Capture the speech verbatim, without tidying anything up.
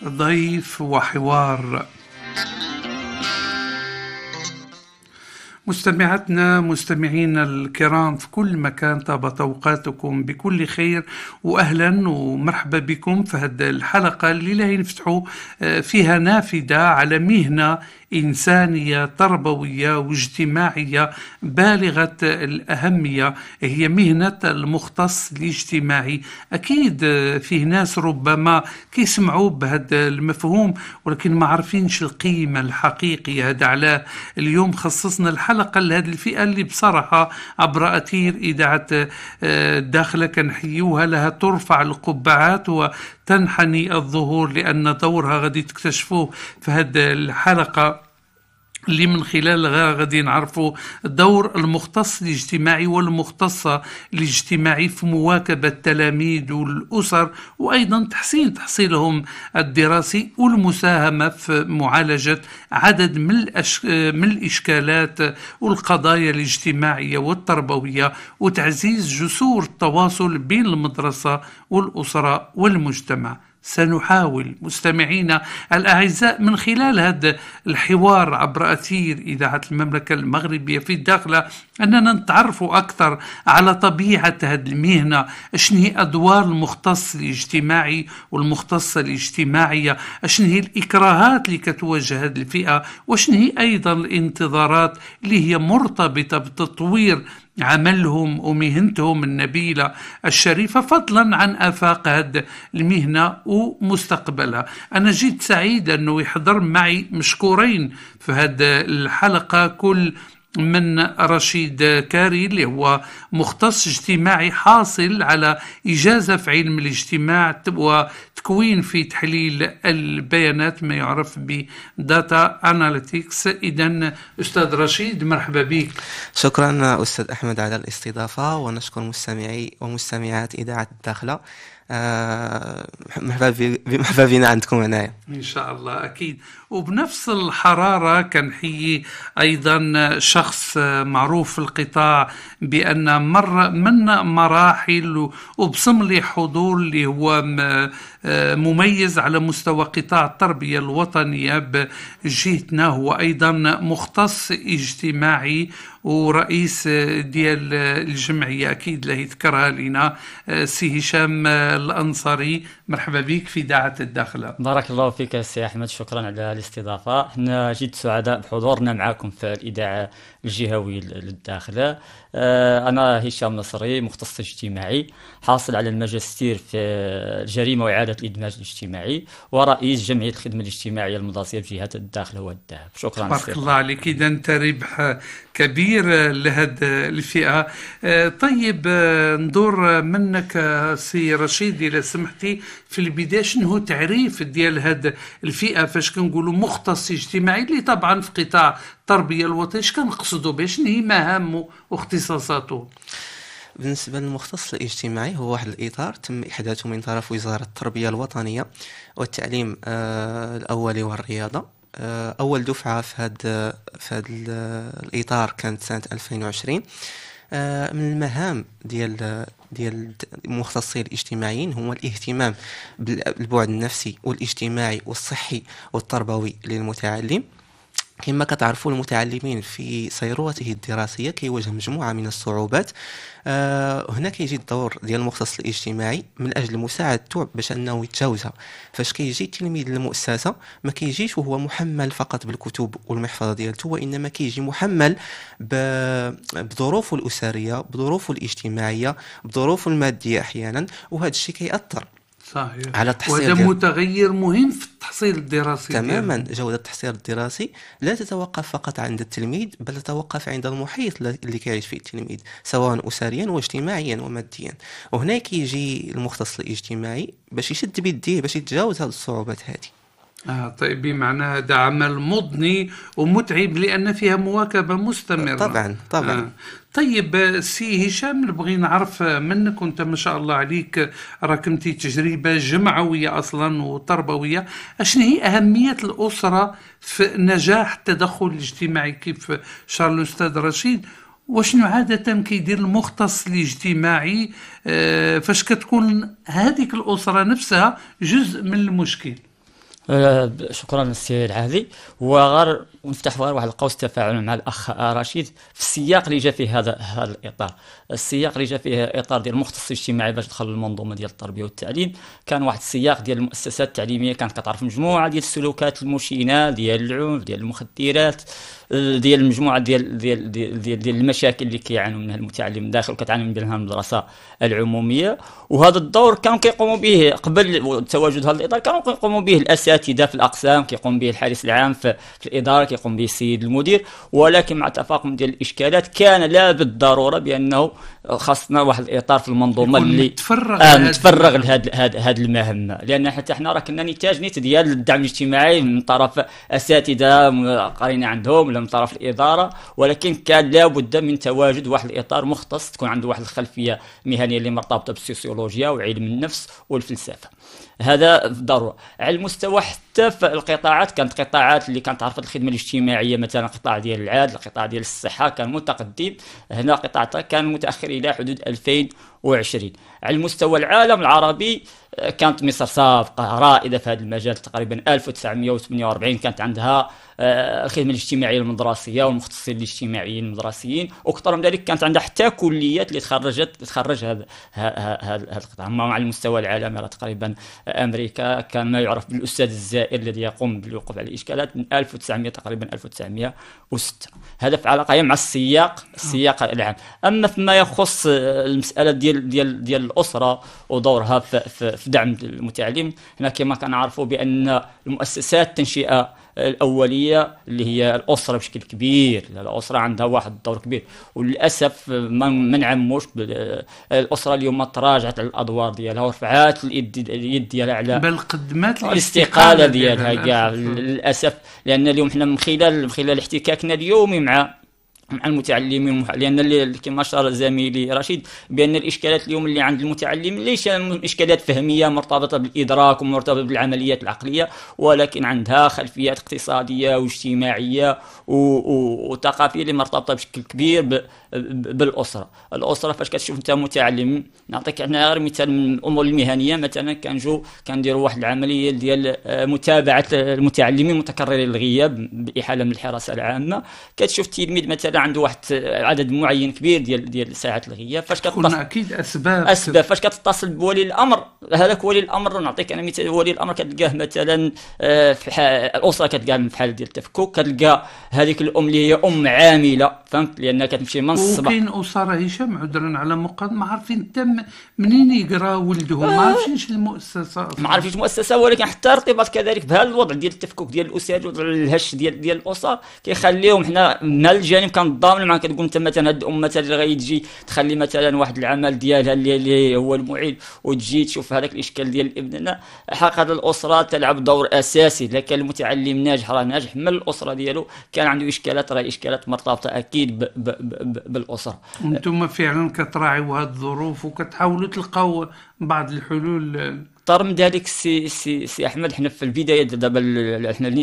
ضيف وحوار. مستمعاتنا مستمعينا الكرام في كل مكان، طابت أوقاتكم بكل خير، وأهلا ومرحبا بكم في هذه الحلقة اللي لاهي نفتحوا فيها نافذة على مهنة إنسانية تربوية واجتماعية بالغة الأهمية، هي مهنة المختص الاجتماعي. أكيد فيه ناس ربما كيسمعوا بهذا المفهوم ولكن ما عارفينش القيمة الحقيقية. هذا على اليوم خصصنا الحلقة لهذه الفئة اللي بصراحة عبر أثير إذاعة الداخلة كنحيوها لها ترفع القبعات وتنحني الظهور، لأن دورها غادي تكتشفوه في هذه الحلقة اللي من خلالها غادي نعرفوا دور المختص الاجتماعي والمختصة الاجتماعي في مواكبة التلاميذ والأسر، وأيضا تحسين تحصيلهم الدراسي والمساهمة في معالجة عدد من, الأش... من الإشكالات والقضايا الاجتماعية والتربوية، وتعزيز جسور التواصل بين المدرسة والأسرة والمجتمع. سنحاول مستمعينا الأعزاء من خلال هذا الحوار عبر أثير إذاعة المملكة المغربية في الداخلة أننا نتعرفوا أكثر على طبيعة هذه المهنة، أشن هي أدوار المختص الاجتماعي والمختصة الاجتماعية، أشن هي الإكراهات اللي كتواجه هذه الفئة، وأشن هي أيضا الانتظارات اللي هي مرتبطة بتطوير عملهم ومهنتهم النبيلة الشريفة، فضلا عن آفاق هذه المهنة ومستقبلها. أنا جيت سعيد أنه يحضر معي مشكورين في هذه الحلقة، كل من رشيد كاري اللي هو مختص اجتماعي حاصل على إجازة في علم الاجتماع وتكوين في تحليل البيانات، ما يعرف بداتا أناليتيكس. إذن أستاذ رشيد مرحبا بك. شكرا أستاذ أحمد على الاستضافة، ونشكر مستمعي ومستمعات إذاعة الداخلة. آه مرحبا بنا عندكم هنايا إن شاء الله. أكيد. وبنفس الحرارة كنحيي أيضا شخص معروف في القطاع بأن مر من مراحل وبصم لي حضور اللي هو مميز على مستوى قطاع التربية الوطنية بجهتنا، هو أيضا مختص اجتماعي ورئيس ديال الجمعية أكيد لا يذكرها لنا، سي هشام الأنصاري. مرحبا بك في إذاعة الداخلة. بارك الله فيك سي أحمد، شكرا على الاستضافة. احنا جد سعداء بحضورنا معكم في الإذاعة الجهوية للداخلة. أنا هشام نصري، مختص اجتماعي حاصل على الماجستير في الجريمة وإعادة الإدماج الاجتماعي، ورئيس جمعية الخدمة الاجتماعية المضاسية بجهة الداخلة والذهب. شكرا. بارك الله عليك. إذا أنت ربح كبير لهذه الفئة. طيب ندور منك سي رشيد إذا سمحتي في البداية، شنو هو تعريف ديال هذه الفئة فاش كنقولوا مختص اجتماعي اللي طبعا في قطاع التربية الوطنية، اش كنقصدوا به، شنو هي مهامه واختصاصاته؟ بالنسبة للمختص الاجتماعي هو واحد الإطار تم إحداثه من طرف وزارة التربية الوطنية والتعليم آه الأولي والرياضة. آه أول دفعة في هذا في هذا الإطار كانت سنة ألفين وعشرين. آه من المهام ديال ديال المختصين الاجتماعيين هو الاهتمام بالبعد النفسي والاجتماعي والصحي والتربوي للمتعلم. كما كتعرفوا المتعلمين في سيرورته الدراسية كيواجه مجموعة من الصعوبات. آه هنا كيجي الدور ديال المختص الاجتماعي من أجل مساعدته باش أنه يتجاوزها. فاش كيجي التلميذ للمؤسسة ما كيجيش وهو محمل فقط بالكتب والمحفظة ديالته، وإنما كيجي محمل بظروفه الأسرية، بظروفه الاجتماعية، بظروفه المادية أحيانا، وهذا الشيء كيأثر صحيح على التحصيل. وهذا متغير مهم في التحصيل الدراسي تماما. ديالنا. جودة التحصيل الدراسي لا تتوقف فقط عند التلميذ، بل تتوقف عند المحيط اللي كيعيش فيه التلميذ سواء أسريا واجتماعيا وماديا. وهنا كيجي المختص الاجتماعي باش يشد بيديه باش يتجاوز هذه الصعوبات هذه. آه طيب، بمعنى هذا عمل مضني ومتعب لأن فيها مواكبة مستمرة. طبعا طبعا. آه. طيب سي هشام، نبغي نعرف منك، وانت ما شاء الله عليك راكمتي تجربة جمعوية أصلا وتربوية، أشن هي أهمية الأسرة في نجاح التدخل الاجتماعي كيف شار الأستاذ رشيد، وشنو عادة كيدير المختص الاجتماعي آه فاش كتكون هذيك الأسرة نفسها جزء من المشكل؟ آه، شكرا للسي العادي. وغير نفتح غير واحد القوس تفاعل مع الاخ رشيد في السياق اللي جا فيه هذا هذا الاطار. السياق اللي جا فيه اطار ديال المختص الاجتماعي باش دخل المنظومه ديال التربيه والتعليم، كان واحد السياق ديال المؤسسات التعليميه كانت كتعرف مجموعه ديال السلوكات المشينه، ديال العنف، ديال المخدرات، ديال المجموعه ديال ديال ديال, ديال, ديال المشاكل اللي كيعانوا منها المتعلم داخل وكتعاني منها المدرسه العموميه. وهذا الدور كانوا كيقوموا به قبل تواجد هذا الاطار، كانوا كيقوموا به الاساتذه في الاقسام، كيقوم به الحارس العام في, في الاداره، كيقوم به السيد المدير. ولكن مع تفاقم ديال الاشكالات كان لا بالضروره بانه خاصنا واحد الاطار في المنظومه اللي متفرغ آه متفرغ لهذه هذه المهمه، لان حتى حنا راه كنا نتاج نيت ديال الدعم الاجتماعي من طرف اساتذه قارين عندهم ولا من طرف الاداره. ولكن كان لابد من تواجد واحد الاطار مختص تكون عنده واحد الخلفيه مهنيه اللي مرتبطه بالسوسيولوجيا وعلم النفس والفلسفه. هذا ضروري. على المستوى حتى في القطاعات، كانت قطاعات اللي كانت عرفت الخدمه الاجتماعيه، مثلا قطاع ديال العدل، القطاع ديال الصحه كان متقدم، هنا قطاع كان متاخر الى حدود ألفين وعشرين. على المستوى العالم العربي كانت مصر سابقه رائده في هذا المجال، تقريبا ألف وتسعمائة وثمانية وأربعين كانت عندها الخدمه الاجتماعيه المدرسيه والمختصين الاجتماعيين المدرسيين، واكثر من ذلك كانت عندها حتى كليات اللي تخرجت تخرج هذا هذا القطاع. اما على المستوى العالمي راه تقريبا امريكا كان ما يعرف بالاستاذ الزائر الذي يقوم بالوقوف على الاشكالات من ألف وتسعمائة تقريبا ألف وتسعمائة وستة. هذا في علاقه مع السياق السياق العام. اما فيما يخص المساله ديال ديال ديال الاسره ودورها في, في, في دعم المتعلم، هنا كما كنعرفوا بان المؤسسات التنشئه الأولية اللي هي الأسرة بشكل كبير، الأسرة عندها واحد الدور كبير. وللأسف ما نعموش الأسرة اليوم تراجعت على الأدوار ديالها ورفعات اليد ديالها على بل قدمات الاستقالة ديالها كاع للأسف. لأن اليوم حنا من خلال من خلال احتكاكنا اليومي مع مع المتعلمين، لان اللي كما اشار زميلي رشيد بان الاشكالات اليوم اللي عند المتعلم ليس اشكالات فهميه مرتبطه بالادراك ومرتبطه بالعمليات العقليه، ولكن عندها خلفيات اقتصاديه واجتماعيه وثقافيه اللي مرتبطه بشكل كبير بالاسره. الاسره فاش كتشوف انت متعلم، نعطيك انا غير مثال من الامور المهنيه، مثلا كنجو كنديروا واحد العمليه ديال متابعه المتعلمين متكررين الغياب باحاله من الحراسه العامه. كتشوف تلميذ مثلا عنده واحد عدد معين كبير ديال ديال ساعات الغياب، فاش كتصل اكيد اسباب اسباب فاش كتتصل بولي الامر، هذاك ولي الامر نعطيك انا مثال، ولي الامر كتلقاه مثلا في الاسره كتلقاه في حاله ديال التفكك، كتلقى هذيك الام اللي هي ام عامله، فهمت، لانها كتمشي من الصباح. وكاين اسره هشام عذرا على مقدم ما عارفين تم منين يقرا ولدهم، ما عارفينش المؤسسه، ما عارفينش المؤسسه، ولكن حتى ارتباط كذلك بهذا الوضع ديال التفكك ديال الاسر، وضع الهش ديال ديال الاسر كيخليهم حنا من الجانب كنضامن معاك. كتقول انت مثلا هاد الام مثلا اللي غيجي تخلي مثلا واحد العمل ديالها اللي هو المعيد وتجي تشوف هذاك الاشكال ديال ابننا، حق هذه الاسره تلعب دور اساسي. اذا كان المتعلم ناجح راه ناجح من الاسره ديالو، كان عنده اشكالات راه اشكالات مرتبطه اكيد ب ب ب بالاسره. انتم فعلا كتراعيوا هذه الظروف وكتحاولوا تلقاو بعض الحلول. اكثر من ذلك سي سي سي احمد، حنا في البدايه دابا حنا